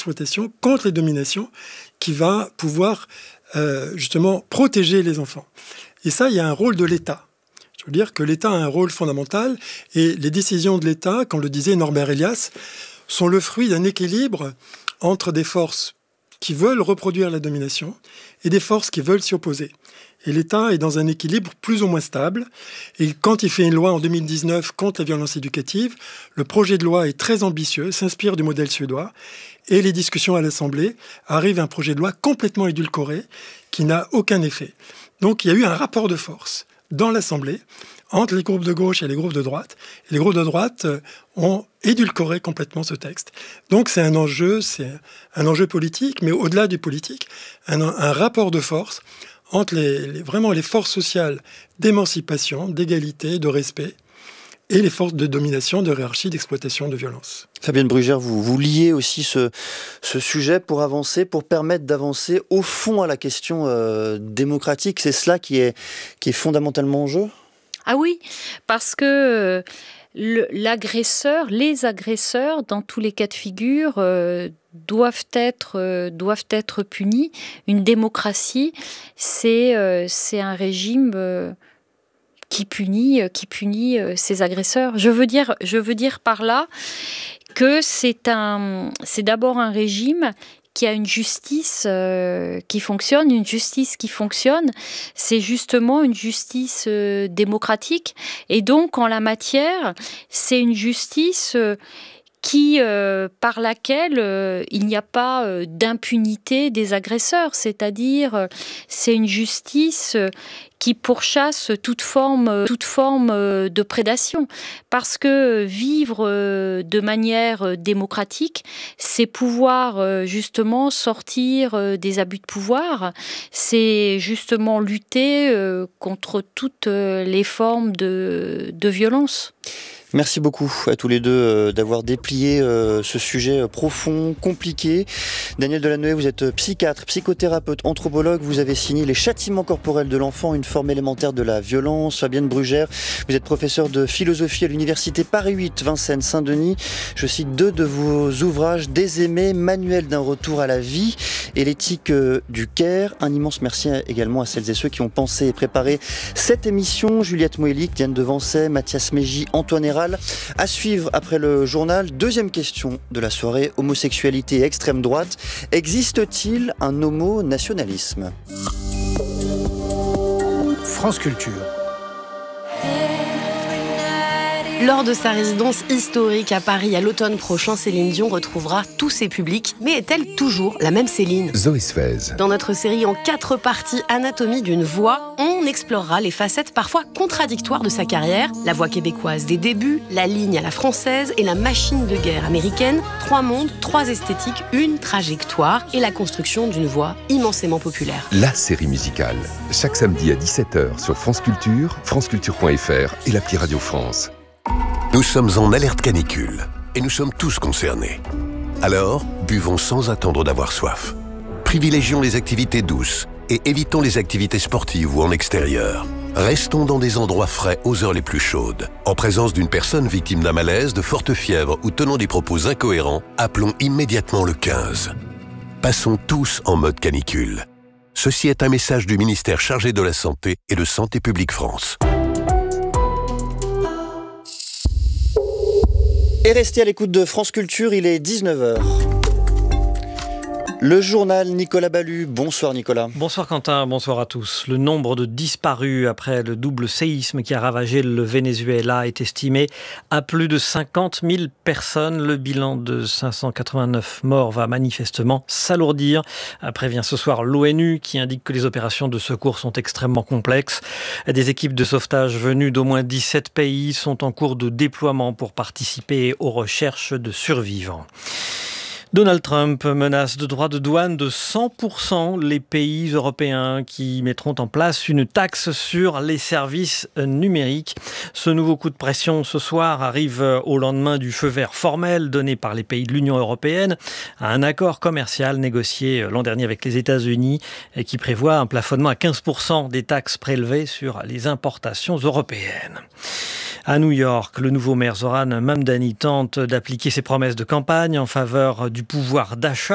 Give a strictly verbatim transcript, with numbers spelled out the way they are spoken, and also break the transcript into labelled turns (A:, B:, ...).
A: d'exploitation, contre les dominations, qui va pouvoir euh, justement protéger les enfants. Et ça, il y a un rôle de l'État. Je veux dire que l'État a un rôle fondamental et les décisions de l'État, comme le disait Norbert Elias, sont le fruit d'un équilibre entre des forces qui veulent reproduire la domination et des forces qui veulent s'y opposer. Et l'État est dans un équilibre plus ou moins stable. Et quand il fait une loi en deux mille dix-neuf contre la violence éducative, le projet de loi est très ambitieux, s'inspire du modèle suédois. Et les discussions à l'Assemblée arrivent à un projet de loi complètement édulcoré qui n'a aucun effet. Donc il y a eu un rapport de force dans l'Assemblée entre les groupes de gauche et les groupes de droite. Et les groupes de droite ont édulcoré complètement ce texte. Donc c'est un enjeu, c'est un enjeu politique, mais au-delà du politique, un, un rapport de force entre les, les, vraiment les forces sociales d'émancipation, d'égalité, de respect, et les forces de domination, de hiérarchie, d'exploitation, de violence.
B: Fabienne Brugère, vous, vous liez aussi ce, ce sujet pour avancer, pour permettre d'avancer au fond à la question euh, démocratique. C'est cela qui est, qui est fondamentalement en jeu ?
C: Ah oui, parce que le, l'agresseur, les agresseurs, dans tous les cas de figure, euh, doivent être, euh, doivent être punis. Une démocratie, c'est, euh, c'est un régime... Euh, qui punit, qui punit ses agresseurs. Je veux dire, je veux dire par là que c'est un, c'est d'abord un régime qui a une justice euh, qui fonctionne. Une justice qui fonctionne, c'est justement une justice euh, démocratique. Et donc, en la matière, c'est une justice euh, qui, euh, par laquelle euh, il n'y a pas euh, d'impunité des agresseurs. C'est-à-dire, euh, c'est une justice euh, qui pourchasse toute forme, toute forme de prédation. Parce que vivre de manière démocratique, c'est pouvoir justement sortir des abus de pouvoir, c'est justement lutter contre toutes les formes de, de violence.
B: Merci beaucoup à tous les deux euh, d'avoir déplié euh, ce sujet profond, compliqué. Daniel Delanoë, vous êtes psychiatre, psychothérapeute, anthropologue. Vous avez signé Les châtiments corporels de l'enfant, une forme élémentaire de la violence. Fabienne Brugère, vous êtes professeure de philosophie à l'université Paris huit, Vincennes-Saint-Denis. Je cite deux de vos ouvrages, Des aimés, manuel d'un retour à la vie et l'éthique du care. Un immense merci également à celles et ceux qui ont pensé et préparé cette émission. Juliette Moëlic, Diane Devancey, Mathias Mégy, Antoine Héral. À suivre après le journal, deuxième question de la soirée, homosexualité et extrême droite. Existe-t-il un homo-nationalisme ?
D: France Culture.
E: Lors de sa résidence historique à Paris à l'automne prochain, Céline Dion retrouvera tous ses publics. Mais est-elle toujours la même Céline ?
F: Zoé Sfez.
E: Dans notre série en quatre parties, Anatomie d'une voix, on explorera les facettes parfois contradictoires de sa carrière. La voix québécoise des débuts, la ligne à la française et la machine de guerre américaine. Trois mondes, trois esthétiques, une trajectoire et la construction d'une voix immensément populaire.
F: La série musicale. Chaque samedi à dix-sept heures sur France Culture, franceculture point f r et l'appli Radio France.
G: Nous sommes en alerte canicule et nous sommes tous concernés. Alors, buvons sans attendre d'avoir soif. Privilégions les activités douces et évitons les activités sportives ou en extérieur. Restons dans des endroits frais aux heures les plus chaudes. En présence d'une personne victime d'un malaise, de forte fièvre ou tenant des propos incohérents, appelons immédiatement le quinze. Passons tous en mode canicule. Ceci est un message du ministère chargé de la Santé et de Santé publique France.
B: Et restez à l'écoute de France Culture, il est dix-neuf heures. Le journal Nicolas Ballu. Bonsoir Nicolas.
H: Bonsoir Quentin, bonsoir à tous. Le nombre de disparus après le double séisme qui a ravagé le Venezuela est estimé à plus de cinquante mille personnes. Le bilan de cinq cent quatre-vingt-neuf morts va manifestement s'alourdir. Prévient ce soir l'ONU qui indique que les opérations de secours sont extrêmement complexes. Des équipes de sauvetage venues d'au moins dix-sept pays sont en cours de déploiement pour participer aux recherches de survivants. Donald Trump menace de droits de douane de cent pour cent les pays européens qui mettront en place une taxe sur les services numériques. Ce nouveau coup de pression ce soir arrive au lendemain du feu vert formel donné par les pays de l'Union européenne à un accord commercial négocié l'an dernier avec les États-Unis et qui prévoit un plafonnement à quinze pour cent des taxes prélevées sur les importations européennes. À New York, le nouveau maire Zoran Mamdani tente d'appliquer ses promesses de campagne en faveur du pouvoir d'achat